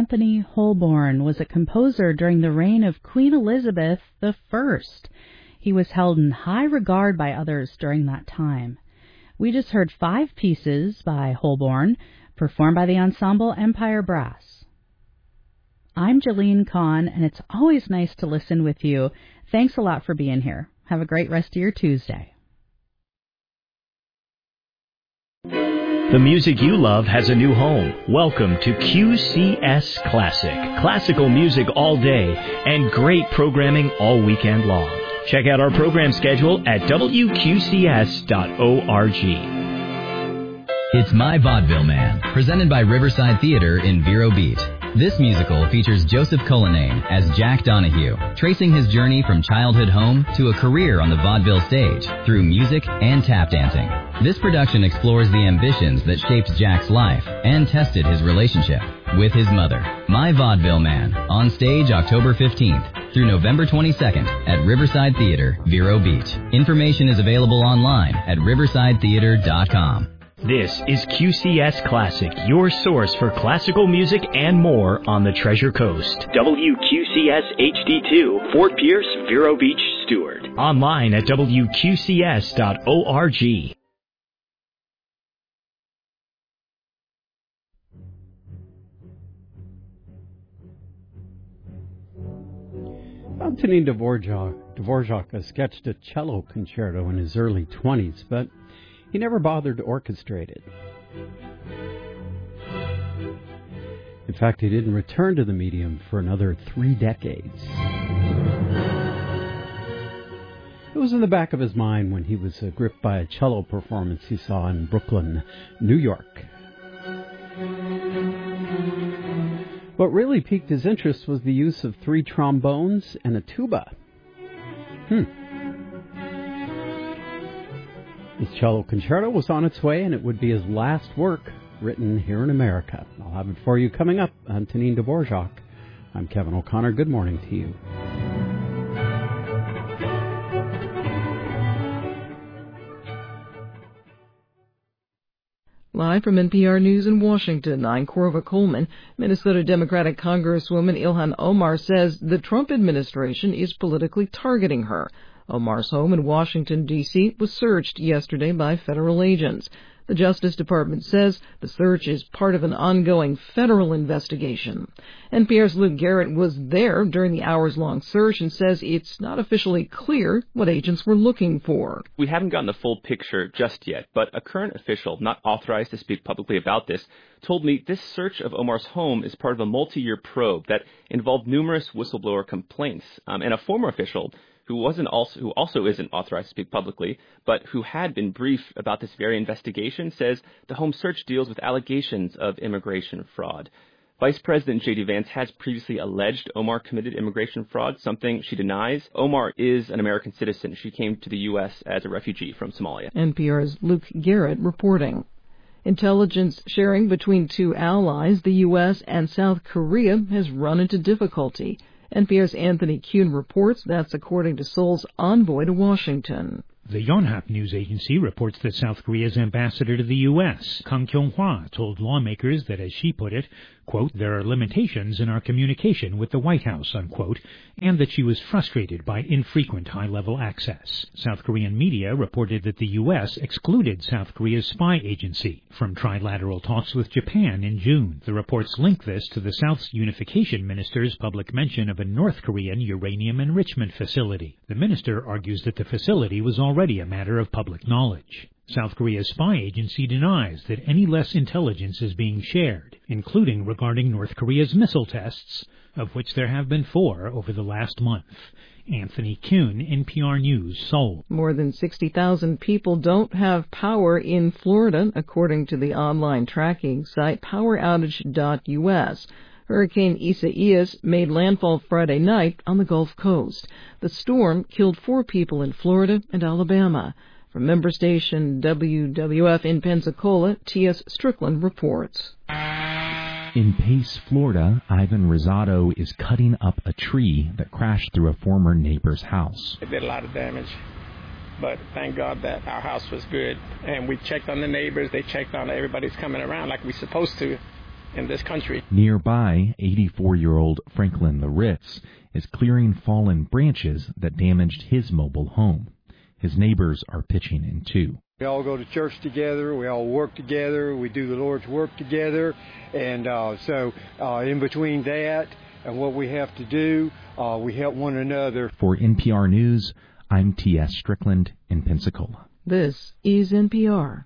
Anthony Holborn was a composer during the reign of Queen Elizabeth I. He was held in high regard by others during that time. We just heard 5 pieces by Holborn, performed by the ensemble Empire Brass. I'm Jalene Kahn, and it's always nice to listen with you. Thanks a lot for being here. Have a great rest of your Tuesday. The music you love has a new home. Welcome to QCS Classic. Classical music all day and great programming all weekend long. Check out our program schedule at WQCS.org. It's My Vaudeville Man, presented by Riverside Theater in Vero Beach. This musical features Joseph Cullinane as Jack Donahue, tracing his journey from childhood home to a career on the vaudeville stage through music and tap dancing. This production explores the ambitions that shaped Jack's life and tested his relationship with his mother. My Vaudeville Man, on stage October 15th through November 22nd at Riverside Theater, Vero Beach. Information is available online at riversidetheater.com. This is QCS Classic, your source for classical music and more on the Treasure Coast. WQCS HD2, Fort Pierce, Vero Beach, Stewart. Online at WQCS.org. Antonin Dvorak sketched a cello concerto in his early 20s, but he never bothered to orchestrate it. In fact, he didn't return to the medium for another 3 decades. It was in the back of his mind when he was gripped by a cello performance he saw in Brooklyn, New York. What really piqued his interest was the use of 3 trombones and a tuba. His cello concerto was on its way, and it would be his last work written here in America. I'll have it for you coming up. Antonin Dvorak. I'm Kevin O'Connor. Good morning to you. Live from NPR News in Washington, I'm Corva Coleman. Minnesota Democratic Congresswoman Ilhan Omar says the Trump administration is politically targeting her. Omar's home in Washington, D.C. was searched yesterday by federal agents. The Justice Department says the search is part of an ongoing federal investigation. NPR's Luke Garrett was there during the hours-long search and says it's not officially clear what agents were looking for. We haven't gotten the full picture just yet, but a current official, not authorized to speak publicly about this, told me this search of Omar's home is part of a multi-year probe that involved numerous whistleblower complaints. And a former official who also isn't authorized to speak publicly, but who had been briefed about this very investigation, says the home search deals with allegations of immigration fraud. Vice President J.D. Vance has previously alleged Omar committed immigration fraud, something she denies. Omar is an American citizen. She came to the U.S. as a refugee from Somalia. NPR's Luke Garrett reporting. Intelligence sharing between 2 allies, the U.S. and South Korea, has run into difficulty. NPR's Anthony Kuhn reports that's according to Seoul's envoy to Washington. The Yonhap news agency reports that South Korea's ambassador to the U.S., Kang Kyung-hwa, told lawmakers that, as she put it, quote, there are limitations in our communication with the White House, unquote, and that she was frustrated by infrequent high-level access. South Korean media reported that the U.S. excluded South Korea's spy agency from trilateral talks with Japan in June. The reports link this to the South's unification minister's public mention of a North Korean uranium enrichment facility. The minister argues that the facility was already a matter of public knowledge. South Korea's spy agency denies that any less intelligence is being shared, including regarding North Korea's missile tests, of which there have been 4 over the last month. Anthony Kuhn, NPR News, Seoul. More than 60,000 people don't have power in Florida, according to the online tracking site poweroutage.us. Hurricane Isaias made landfall Friday night on the Gulf Coast. The storm killed 4 people in Florida and Alabama. From member station WWF in Pensacola, T.S. Strickland reports. In Pace, Florida, Ivan Rosado is cutting up a tree that crashed through a former neighbor's house. It did a lot of damage, but thank God that our house was good. And we checked on the neighbors. They checked on everybody's coming around like we're supposed to. in this country. Nearby, 84-year-old Franklin Laritz is clearing fallen branches that damaged his mobile home. His neighbors are pitching in too. We all go to church together. We all work together. We do the Lord's work together. And so in between that and what we have to do, we help one another. For NPR News, I'm T.S. Strickland in Pensacola. This is NPR.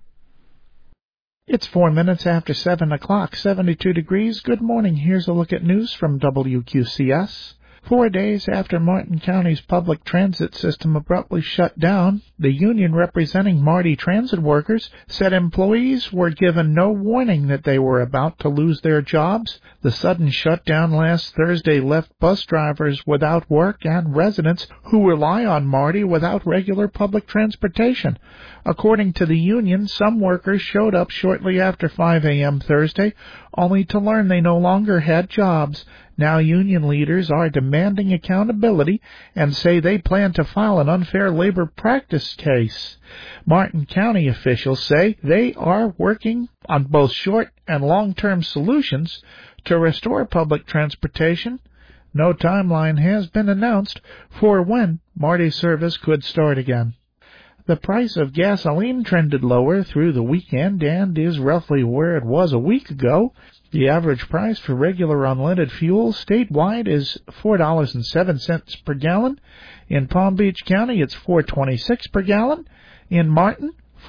It's 4 minutes after 7 o'clock, 72 degrees. Good morning. Here's a look at news from WQCS. 4 days after Martin County's public transit system abruptly shut down, the union representing Marty transit workers said employees were given no warning that they were about to lose their jobs. The sudden shutdown last Thursday left bus drivers without work and residents who rely on Marty without regular public transportation. According to the union, some workers showed up shortly after 5 a.m. Thursday, only to learn they no longer had jobs. Now union leaders are demanding accountability and say they plan to file an unfair labor practice case. Martin County officials say they are working on both short and long-term solutions to restore public transportation. No timeline has been announced for when Marty's service could start again. The price of gasoline trended lower through the weekend and is roughly where it was a week ago. The average price for regular unleaded fuel statewide is $4.07 per gallon. In Palm Beach County, it's $4.26 per gallon. In Martin,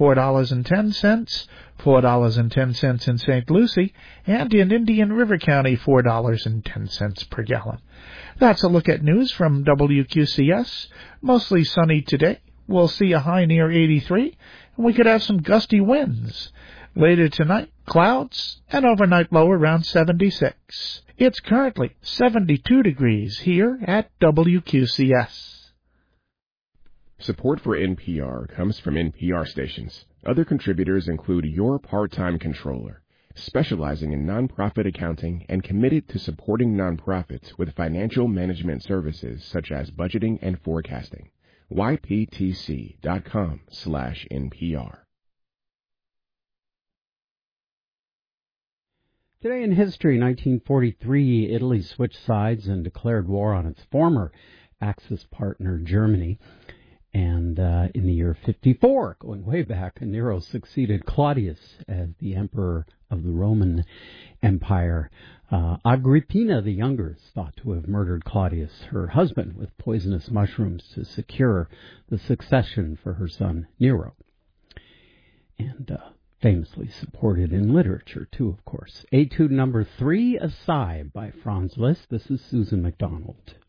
$4.10, $4.10 in St. Lucie, and in Indian River County, $4.10 per gallon. That's a look at news from WQCS. Mostly sunny today. We'll see a high near 83, and we could have some gusty winds. Later tonight, clouds, and overnight low around 76. It's currently 72 degrees here at WQCS. Support for NPR comes from NPR stations. Other contributors include Your Part-Time Controller, specializing in nonprofit accounting and committed to supporting nonprofits with financial management services such as budgeting and forecasting. yptc.com/NPR. Today in history, 1943, Italy switched sides and declared war on its former Axis partner, Germany. And in the year 54, going way back, Nero succeeded Claudius as the emperor of the Roman Empire. Agrippina the Younger is thought to have murdered Claudius, her husband, with poisonous mushrooms to secure the succession for her son Nero. And famously supported in literature, too, of course. Etude number 3, A Sigh by Franz Liszt. This is Susan MacDonald.